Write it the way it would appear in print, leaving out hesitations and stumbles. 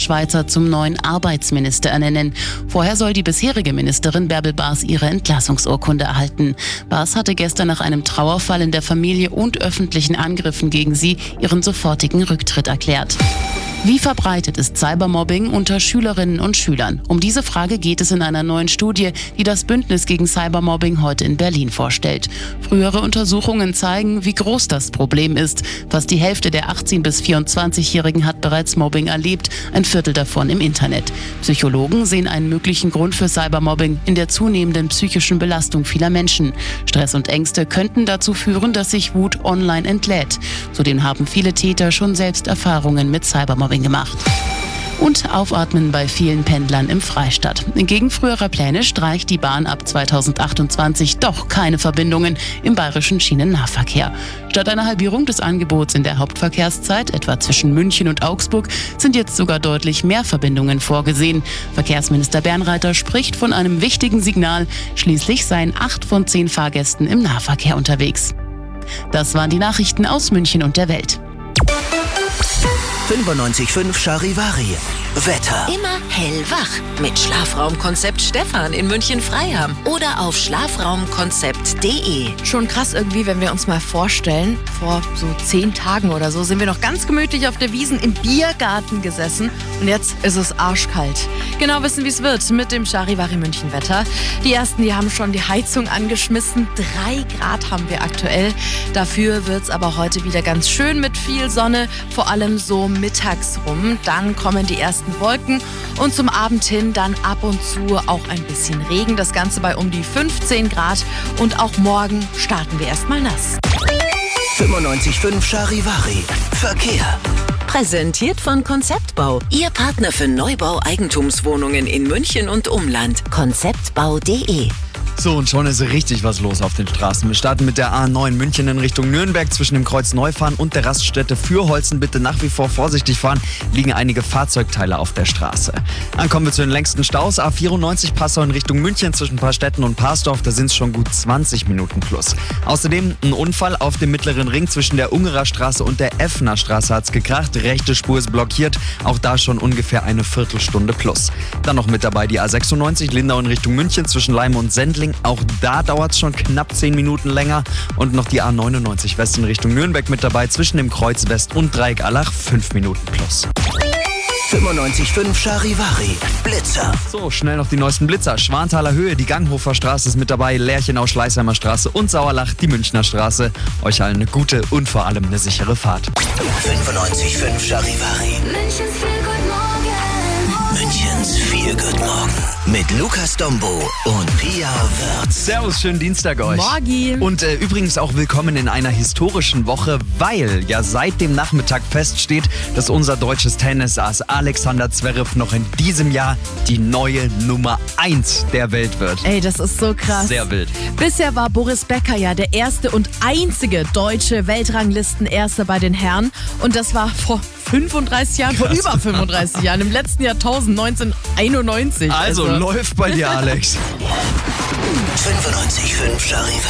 Schweizer zum neuen Arbeitsminister ernennen. Vorher soll die bisherige Ministerin Bärbel Bas ihre Entlassungsurkunde erhalten. Bas hatte gestern nach einem Trauerfall in der Familie und öffentlichen Angriffen gegen sie ihren sofortigen Rücktritt erklärt. Wie verbreitet ist Cybermobbing unter Schülerinnen und Schülern? Um diese Frage geht es in einer neuen Studie, die das Bündnis gegen Cybermobbing heute in Berlin vorstellt. Frühere Untersuchungen zeigen, wie groß das Problem ist. Fast die Hälfte der 18- bis 24-Jährigen hat bereits Mobbing erlebt, ein Viertel davon im Internet. Psychologen sehen einen möglichen Grund für Cybermobbing in der zunehmenden psychischen Belastung vieler Menschen. Stress und Ängste könnten dazu führen, dass sich Wut online entlädt. Zudem haben viele Täter schon selbst Erfahrungen mit Cybermobbing gemacht. Und aufatmen bei vielen Pendlern im Freistaat. Entgegen früherer Pläne streicht die Bahn ab 2028 doch keine Verbindungen im bayerischen Schienennahverkehr. Statt einer Halbierung des Angebots in der Hauptverkehrszeit, etwa zwischen München und Augsburg, sind jetzt sogar deutlich mehr Verbindungen vorgesehen. Verkehrsminister Bernreiter spricht von einem wichtigen Signal. Schließlich seien 8 von 10 Fahrgästen im Nahverkehr unterwegs. Das waren die Nachrichten aus München und der Welt. 95.5 Charivari. Wetter. Immer hellwach mit Schlafraumkonzept Stefan in München-Freiham oder auf schlafraumkonzept.de. Schon krass irgendwie, wenn wir uns mal vorstellen, vor so 10 Tagen oder so sind wir noch ganz gemütlich auf der Wiesn im Biergarten gesessen und jetzt ist es arschkalt. Genau wissen, wie es wird mit dem Charivari München Wetter. Die ersten, die haben schon die Heizung angeschmissen. 3 Grad haben wir aktuell. Dafür wird es aber heute wieder ganz schön mit viel Sonne, vor allem so mittags rum. Dann kommen die ersten Wolken und zum Abend hin dann ab und zu auch ein bisschen Regen. Das Ganze bei um die 15 Grad und auch morgen starten wir erstmal nass. 95.5 Charivari. Verkehr. Präsentiert von Konzeptbau. Ihr Partner für Neubau Eigentumswohnungen in München und Umland. Konzeptbau.de. So, und schon ist richtig was los auf den Straßen. Wir starten mit der A9 München in Richtung Nürnberg. Zwischen dem Kreuz Neufahren und der Raststätte Fürholzen bitte nach wie vor vorsichtig fahren. Liegen einige Fahrzeugteile auf der Straße. Dann kommen wir zu den längsten Staus. A94 Passau in Richtung München zwischen Paarstetten und Parsdorf. Da sind es schon gut 20 Minuten plus. Außerdem ein Unfall auf dem mittleren Ring zwischen der Ungerer Straße und der Effner Straße hat's gekracht. Rechte Spur ist blockiert. Auch da schon ungefähr eine Viertelstunde plus. Dann noch mit dabei die A96 Lindau in Richtung München zwischen Leim und Sendling. Auch da dauert es schon knapp 10 Minuten länger. Und noch die A99 West in Richtung Nürnberg mit dabei zwischen dem Kreuz West und Dreieck Allach 5 Minuten plus. 95.5 Charivari. Blitzer. So, schnell noch die neuesten Blitzer. Schwanthaler Höhe, die Ganghofer Straße ist mit dabei, Lerchenau Schleißheimer Straße und Sauerlach, die Münchner Straße. Euch allen eine gute und vor allem eine sichere Fahrt. 95.5 Charivari. Münchens Feel Good Morgen. Mit Lukas Dombo und Pia Wörth. Servus, schönen Dienstag euch. Morgi. Und übrigens auch willkommen in einer historischen Woche, weil ja seit dem Nachmittag feststeht, dass unser deutsches Tennisass Alexander Zverev noch in diesem Jahr die neue Nummer 1 der Welt wird. Ey, das ist so krass. Sehr wild. Bisher war Boris Becker ja der erste und einzige deutsche Weltranglistenerste bei den Herren. Und das war vor 35 Jahren, vor über 35 Jahren, im letzten Jahrtausend, 1991. Also läuft bei dir, Alex. 95.5 Charivari.